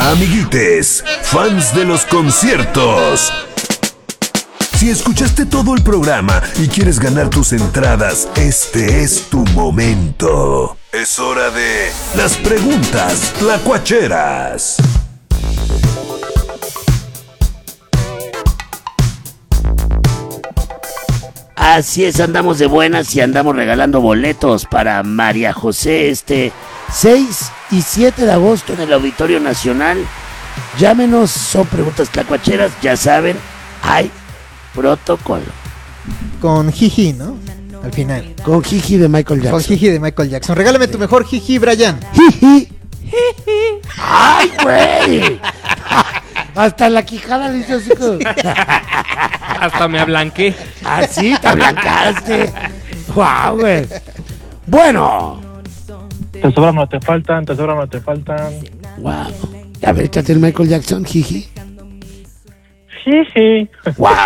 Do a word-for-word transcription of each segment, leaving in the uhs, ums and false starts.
Amiguites, fans de los conciertos. Si escuchaste todo el programa y quieres ganar tus entradas, este es tu momento. Es hora de las preguntas tlacuacheras. Así es, andamos de buenas y andamos regalando boletos para María José este seis y siete de agosto en el Auditorio Nacional. Llámenos, son preguntas tlacuacheras, ya saben, hay protocolo. Con Jiji, ¿no? Al final. Con Jiji de Michael Jackson. Con Jiji de Michael Jackson. Regálame tu mejor Jiji, Brian. Jiji. Jiji. ¡Ay, güey! Hasta la quijada le hizo así como... Hasta me ablanqué. Así te ablancaste. ¡Guau, güey! Bueno. Te sobran, no te faltan, te sobran, no te faltan. ¡Guau! A ver, échate el Michael Jackson, Jiji. Jiji. ¡Guau!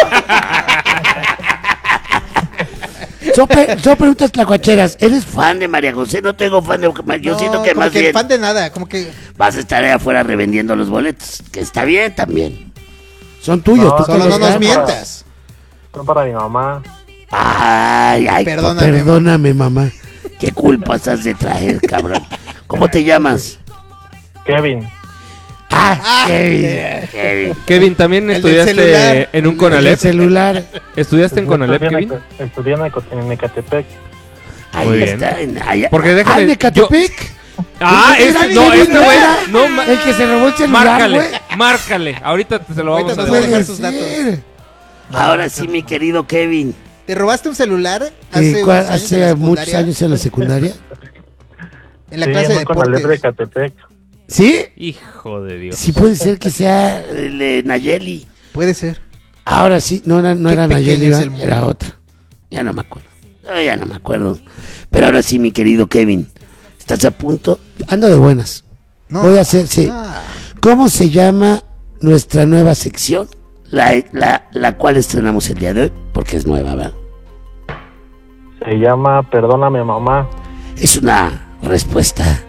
Son, pre- son preguntas tlacuacheras. ¿Eres fan de María José? No tengo fan de... Yo No, siento que como más que bien fan de nada, como que vas a estar ahí afuera revendiendo los boletos. Que está bien también. Son tuyos. No, tú solo que no los nos ganas. mientas. Son para mi mamá. Ay, ay, Perdóname, perdóname, mamá. ¿Qué culpas has de traer, cabrón? ¿Cómo te llamas? Kevin. Ah, Kevin. Kevin. Kevin, ¿también El del celular. estudiaste en un El Conalep? celular. ¿Estudiaste en Conalep, Estudié en Kevin? Eco- Estudié en Eco- en Ecatepec. Ahí Muy bien. está. En, allá. Porque déjame- Ah, ¿de Catepec? Ah, ¿Era ese, Kevin, no, este güey, era? no, ma- El que se robó el celular, márcale, güey. márcale, ahorita te se lo vamos Ahorita a nos va a decir. dejar Puede sus datos. ser. Ahora sí, mi querido Kevin. ¿Te robaste un celular Eh, hace, ¿cuál- unos años en hace la muchos secundaria? años en la secundaria? En la Sí, clase de en un Conalep de deportes. Ecatepec. ¿Sí? Hijo de Dios. Sí puede ser que sea el de Nayeli. Puede ser. Ahora sí, no era, no Qué era pequeño Nayeli, es ¿verdad? el mundo. Era otra. Ya no me acuerdo. No, ya no me acuerdo. Pero ahora sí, mi querido Kevin, ¿estás a punto? Ando de buenas. No. Voy a hacer, sí. Ah, ¿Cómo se llama nuestra nueva sección? La, la, la cual estrenamos el día de hoy, porque es nueva, ¿verdad? Se llama Perdóname, mamá. Es una respuesta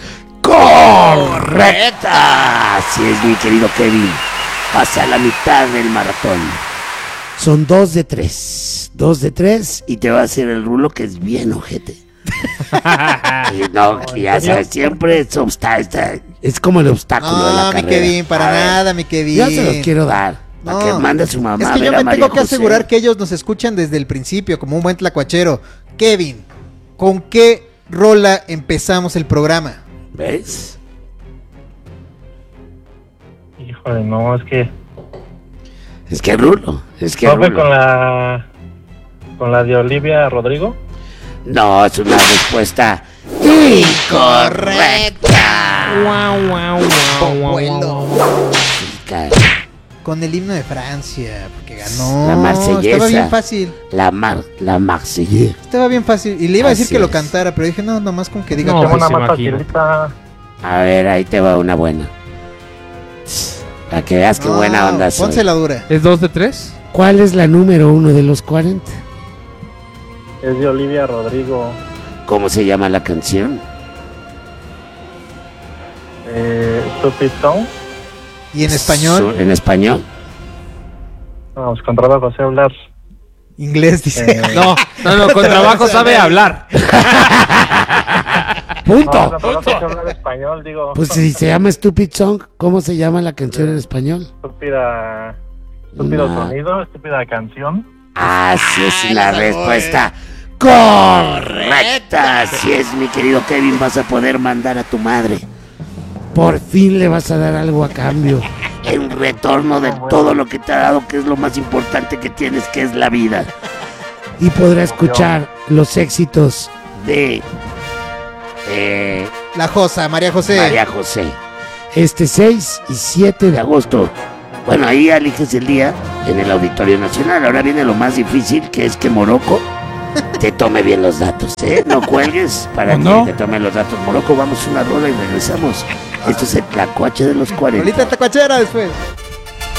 correcta. Así es, mi querido Kevin. Pasa a la mitad del maratón. Son dos de tres. Dos de tres y te va a hacer el rulo que es bien ojete. Y no, ya sabes, siempre es, obsta- está- es como el obstáculo de la no, mi carrera. Kevin, para A ver, nada, mi Kevin. Yo se los quiero dar. Para No, que mande a su mamá. Es a que ver yo a me María tengo que José. asegurar que ellos nos escuchan desde el principio, como un buen tlacuachero. Kevin, ¿con qué rola empezamos el programa? ¿Ves? Híjole, no, es que Es que rulo. Es que no fue rulo. con la con la de Olivia Rodrigo. No, es una respuesta incorrecta. Guau, guau, guau, guau, Vuelo. guau. Chica, Con el himno de Francia, porque ganó. La Marsellesa. Estaba bien fácil. La mar, la Marsellesa. Estaba bien fácil. Y le iba a decir Así que lo es. cantara, pero dije, no, nomás con que diga No, que- Tengo pues, una más imagino. facilita. A ver, ahí te va una buena. Para que veas qué No, buena onda soy. Pónsela dura. ¿Es dos de tres? ¿Cuál es la número uno de los cuarenta? Es de Olivia Rodrigo. ¿Cómo se llama la canción? Eh, Stupid Song. Y en español, Su- En español. Vamos, con trabajo sé hablar. inglés, dice. Eh, No, no, no, con trabajo sabe hablar. Punto. No, con trabajo sé hablar español, digo. Pues si se llama Stupid Song, ¿cómo se llama la canción en español? Estúpida. Estúpido No. sonido, estúpida canción. Así es Ay, la la respuesta correcta. Así es, mi querido Kevin, vas a poder mandar a tu madre. Por fin le vas a dar algo a cambio. En retorno de todo lo que te ha dado, que es lo más importante que tienes, que es la vida. Y podrá escuchar los éxitos de eh, La Josa, María José. María José. Este seis y siete de agosto. Bueno, ahí eliges el día en el Auditorio Nacional. Ahora viene lo más difícil, que es que Morocco te tome bien los datos, ¿eh? No cuelgues para ¿O que no? te tome los datos. Morocco, vamos a una rola y regresamos. Esto es el Tlacuache de los cuarenta. Rolita tacuachera después.